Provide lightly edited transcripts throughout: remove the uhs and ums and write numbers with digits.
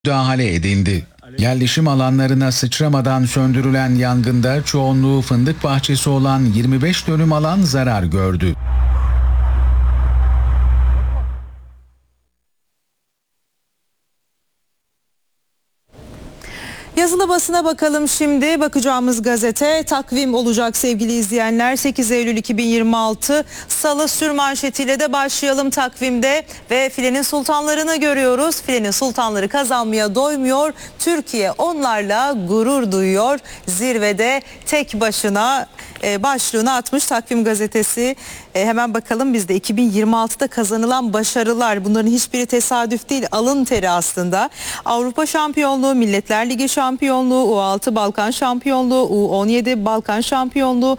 müdahale edildi. Yerleşim alanlarına sıçramadan söndürülen yangında çoğunluğu fındık bahçesi olan 25 dönüm alan zarar gördü. Yazılı basına bakalım şimdi. Bakacağımız gazete takvim olacak sevgili izleyenler. 8 Eylül 2026 Salı sürmanşetiyle de başlayalım takvimde ve filenin sultanlarını görüyoruz. Filenin sultanları kazanmaya doymuyor. Türkiye onlarla gurur duyuyor. Zirvede tek başına başlığını atmış takvim gazetesi. Hemen bakalım biz de 2026'da kazanılan başarılar, bunların hiçbiri tesadüf değil, alın teri aslında. Avrupa şampiyonluğu, Milletler Ligi şampiyonluğu, U6 Balkan şampiyonluğu, U17 Balkan şampiyonluğu,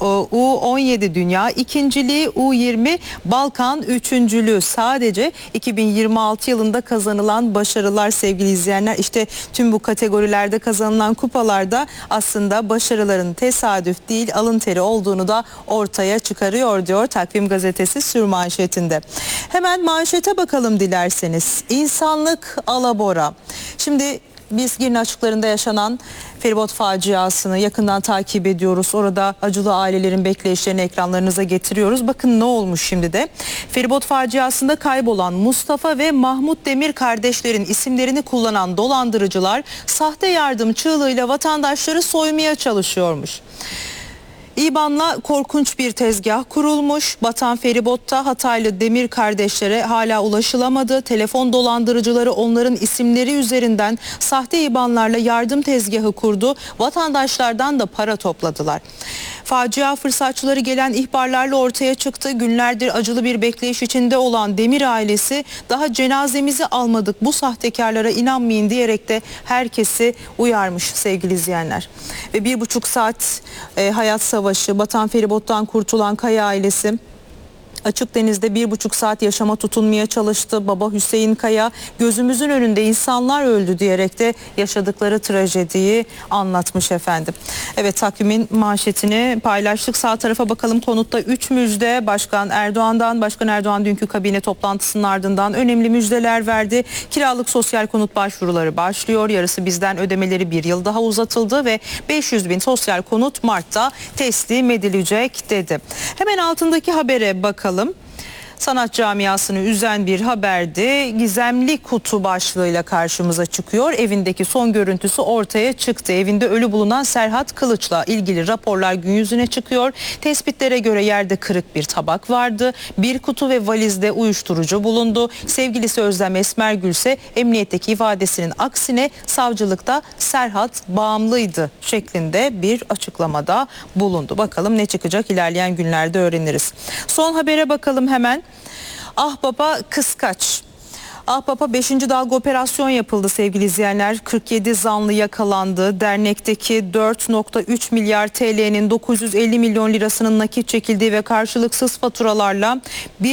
U17 Dünya ikinciliği, U20 Balkan üçüncülüğü. Sadece 2026 yılında kazanılan başarılar sevgili izleyenler. İşte tüm bu kategorilerde kazanılan kupalarda aslında başarıların tesadüf değil, alın teri olduğunu da ortaya çıkarıyor diyor Takvim gazetesi sürmanşetinde. Hemen manşete bakalım dilerseniz. İnsanlık alabora. Şimdi biz Girne açıklarında yaşanan feribot faciasını yakından takip ediyoruz. Orada acılı ailelerin bekleyişlerini ekranlarınıza getiriyoruz. Bakın ne olmuş şimdi de. Feribot faciasında kaybolan Mustafa ve Mahmut Demir kardeşlerin isimlerini kullanan dolandırıcılar sahte yardım çığlığıyla vatandaşları soymaya çalışıyormuş. İBAN'la korkunç bir tezgah kurulmuş. Batan feribotta Hataylı Demir kardeşlere hala ulaşılamadı. Telefon dolandırıcıları onların isimleri üzerinden sahte İBAN'larla yardım tezgahı kurdu. Vatandaşlardan da para topladılar. Facia fırsatçıları gelen ihbarlarla ortaya çıktı. Günlerdir acılı bir bekleyiş içinde olan Demir ailesi daha cenazemizi almadık, bu sahtekarlara inanmayın diyerek de herkesi uyarmış sevgili izleyenler. Ve 1,5 saat hayat savaşı, batan feribottan kurtulan Kaya ailesi açık denizde 1,5 saat yaşama tutunmaya çalıştı. Baba Hüseyin Kaya gözümüzün önünde insanlar öldü diyerek de yaşadıkları trajediyi anlatmış efendim. Evet, takvimin manşetini paylaştık. Sağ tarafa bakalım. Konutta 3 müjde Başkan Erdoğan'dan. Başkan Erdoğan dünkü kabine toplantısının ardından önemli müjdeler verdi. Kiralık sosyal konut başvuruları başlıyor. Yarısı bizden ödemeleri bir yıl daha uzatıldı ve 500 bin sosyal konut Mart'ta teslim edilecek dedi. Hemen altındaki habere bakalım. Sanat camiasını üzen bir haberdi. Gizemli kutu başlığıyla karşımıza çıkıyor. Evindeki son görüntüsü ortaya çıktı. Evinde ölü bulunan Serhat Kılıç'la ilgili raporlar gün yüzüne çıkıyor. Tespitlere göre yerde kırık bir tabak vardı. Bir kutu ve valizde uyuşturucu bulundu. Sevgilisi Özlem Esmergül ise emniyetteki ifadesinin aksine savcılıkta Serhat bağımlıydı şeklinde bir açıklamada bulundu. Bakalım ne çıkacak, ilerleyen günlerde öğreniriz. Son habere bakalım hemen. Ahbap'a kıskaç. Ahbap'a 5. dalga operasyon yapıldı sevgili izleyenler. 47 zanlı yakalandı. Dernekteki 4,3 milyar TL'nin 950 milyon lirasının nakit çekildiği ve karşılıksız faturalarla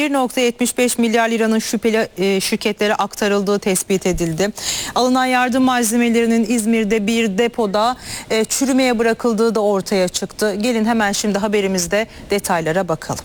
1,75 milyar liranın şüpheli şirketlere aktarıldığı tespit edildi. Alınan yardım malzemelerinin İzmir'de bir depoda çürümeye bırakıldığı da ortaya çıktı. Gelin hemen şimdi haberimizde detaylara bakalım.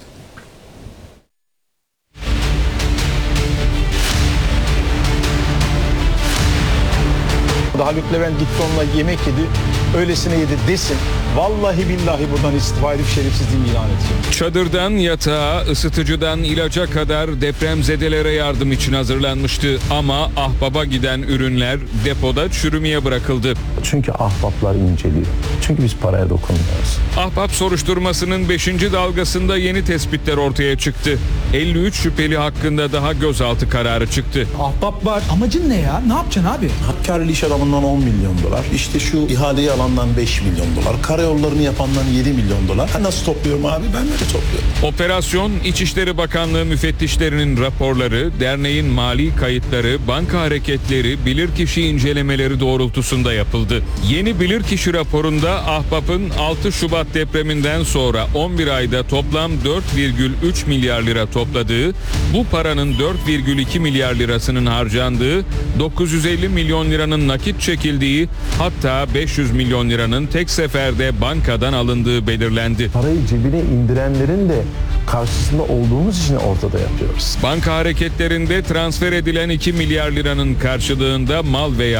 Haluk Levent gitti onunla yemek yedi, öylesine yedi desin. Vallahi billahi buradan istifa edip şerefsizliğimi ilan edeceğim. Çadırdan yatağa, ısıtıcıdan ilaca kadar depremzedelere yardım için hazırlanmıştı. Ama Ahbap'a giden ürünler depoda çürümeye bırakıldı. Çünkü ahbaplar inceliyor. Çünkü biz paraya dokunmuyoruz. Ahbap soruşturmasının 5. dalgasında yeni tespitler ortaya çıktı. 53 şüpheli hakkında daha gözaltı kararı çıktı. Ahbap var. Amacın ne ya? Ne yapacaksın abi? Hakkari'li iş adamından 10 milyon dolar. İşte şu ihaleyi alandan 5 milyon dolar. Karayollarını yapandan 7 milyon dolar. Nasıl topluyorum abi? Ben böyle topluyorum. Operasyon, İçişleri Bakanlığı müfettişlerinin raporları, derneğin mali kayıtları, banka hareketleri, bilirkişi incelemeleri doğrultusunda yapıldı. Yeni bilirkişi raporunda Ahbap'ın 6 Şubat depreminden sonra 11 ayda toplam 4,3 milyar lira topladığı, bu paranın 4,2 milyar lirasının harcandığı, 950 milyon liranın nakit çekildiği, hatta 500 milyon liranın tek seferde bankadan alındığı belirlendi. Parayı cebine indirenlerin de karşısında olduğumuz için ortada yapıyoruz. Banka hareketlerinde transfer edilen 2 milyar liranın karşılığında mal veya